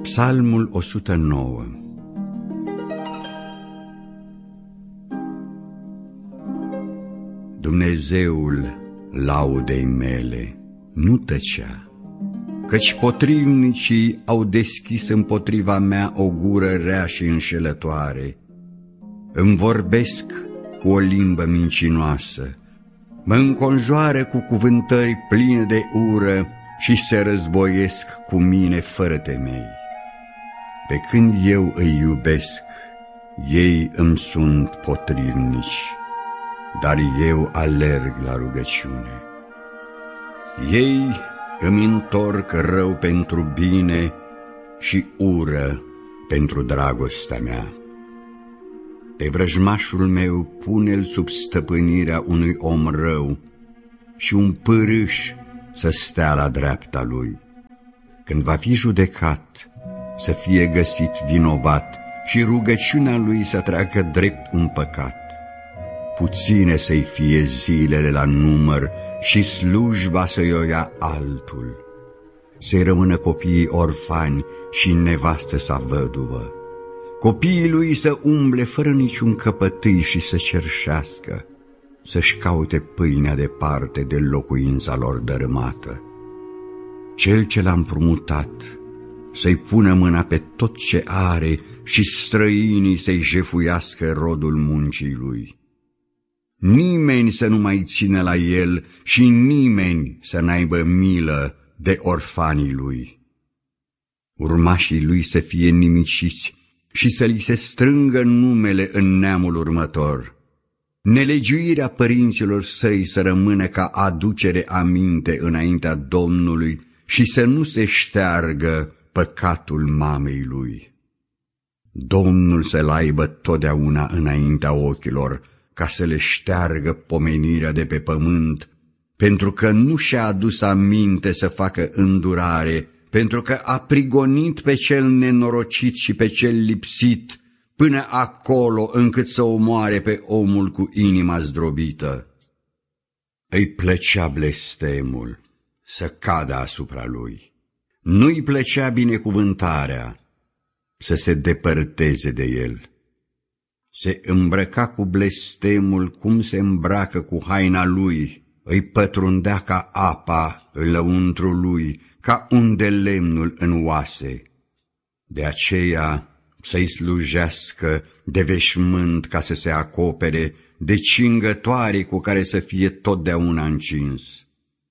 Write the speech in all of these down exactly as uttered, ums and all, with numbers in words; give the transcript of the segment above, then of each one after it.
Psalmul o sută nouă. Dumnezeul laudei mele nu tăcea, căci potrivnicii au deschis împotriva mea o gură rea și înșelătoare. Îmi vorbesc cu o limbă mincinoasă, mă înconjoară cu cuvântări pline de ură și se războiesc cu mine fără temei. Pe când eu îi iubesc, ei îmi sunt potrivnici, dar eu alerg la rugăciune. Ei îmi întorc rău pentru bine și ură pentru dragostea mea. Pe vrăjmașul meu pune-l sub stăpânirea unui om rău și un pârâș să stea la dreapta lui. Când va fi judecat, să fie găsit vinovat și rugăciunea lui să treacă drept un păcat. Puține să-i fie zilele la număr și slujba să-i o ia altul. Să-i rămână copiii orfani și nevastă sa văduvă. Copiii lui să umble fără niciun căpătâi și să cerșească, să-și caute pâinea departe de locuința lor dărâmată. Cel ce l-a împrumutat să-i pună mâna pe tot ce are și străinii să-i jefuiască rodul muncii lui. Nimeni să nu mai țină la el și nimeni să n-aibă milă de orfanii lui. Urmașii lui să fie nimiciți și să li se strângă numele în neamul următor. Nelegiuirea părinților săi să rămână ca aducere aminte înaintea Domnului și să nu se șteargă păcatul mamei lui. Domnul să-l aibă totdeauna înaintea ochilor, ca să le șteargă pomenirea de pe pământ, pentru că nu și-a adus aminte să facă îndurare, pentru că a prigonit pe cel nenorocit și pe cel lipsit, până acolo încât să omoare pe omul cu inima zdrobită. Îi plăcea blestemul să cadă asupra lui, nu-i plăcea binecuvântarea să se depărteze de el. Se îmbrăca cu blestemul cum se îmbracă cu haina lui, îi pătrundea ca apa în lăuntrul lui, ca un de lemnul în oase. De aceea să-i slujească de veșmânt ca să se acopere, de cingătoare cu care să fie totdeauna încins.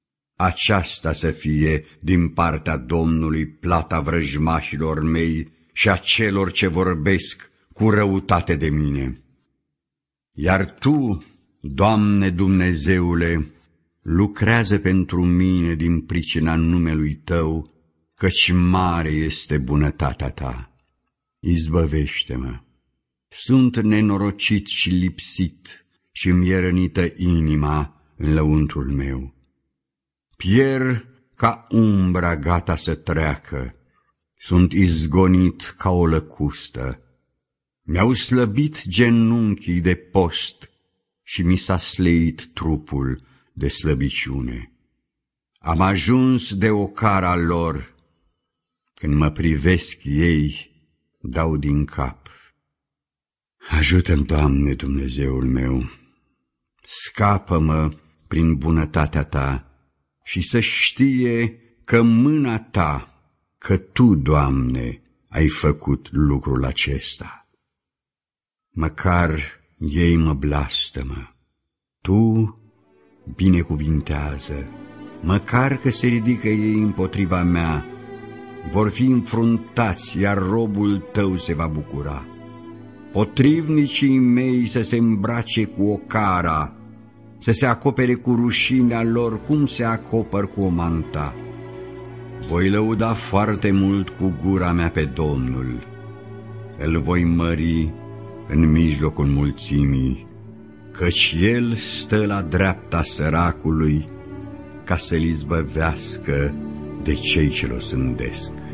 Aceasta să fie din partea Domnului plata vrăjmașilor mei și a celor ce vorbesc cu răutate de mine. Iar Tu, Doamne Dumnezeule, lucrează pentru mine din pricina numelui Tău, căci mare este bunătatea Ta. Izbăvește-mă! Sunt nenorocit și lipsit și îmi e rănită inima în lăuntrul meu. Pierd ca umbra gata să treacă, sunt izgonit ca o lăcustă. Mi-au slăbit genunchii de post și mi s-a sleit trupul de slăbiciune. Am ajuns de ocara lor, când mă privesc ei, dau din cap. Ajută-mi, Doamne, Dumnezeul meu, scapă-mă prin bunătatea Ta și să știe că mâna Ta, că Tu, Doamne, ai făcut lucrul acesta. Măcar ei mă blastămă, Tu binecuvintează, măcar că se ridică ei împotriva mea, vor fi înfruntați, iar robul Tău se va bucura. Potrivnicii mei să se îmbrace cu ocara, să se acopere cu rușinea lor, cum se acopăr cu o manta. Voi lăuda foarte mult cu gura mea pe Domnul, îl voi mări în mijlocul mulțimii, căci El stă la dreapta săracului ca să-l izbăvească de cei ce l-o sândesc.